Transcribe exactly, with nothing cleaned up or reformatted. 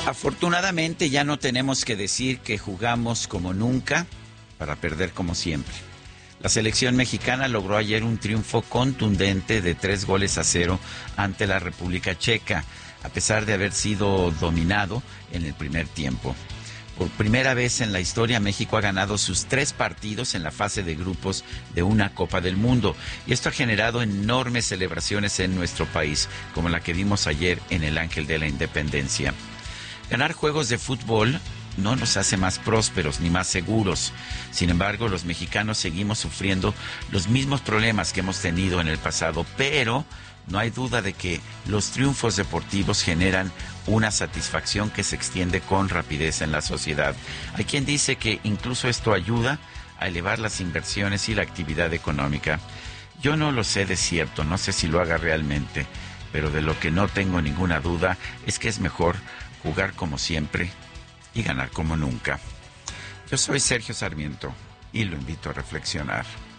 Afortunadamente ya no tenemos que decir que jugamos como nunca para perder como siempre. La selección mexicana logró ayer un triunfo contundente de tres goles a cero ante la República Checa, a pesar de haber sido dominado en el primer tiempo. Por primera vez en la historia, México ha ganado sus tres partidos en la fase de grupos de una Copa del Mundo. Y esto ha generado enormes celebraciones en nuestro país, como la que vimos ayer en el Ángel de la Independencia. Ganar juegos de fútbol no nos hace más prósperos ni más seguros. Sin embargo, los mexicanos seguimos sufriendo los mismos problemas que hemos tenido en el pasado, pero no hay duda de que los triunfos deportivos generan una satisfacción que se extiende con rapidez en la sociedad. Hay quien dice que incluso esto ayuda a elevar las inversiones y la actividad económica. Yo no lo sé de cierto, no sé si lo haga realmente, pero de lo que no tengo ninguna duda es que es mejor jugar como siempre y ganar como nunca. Yo soy Sergio Sarmiento y lo invito a reflexionar.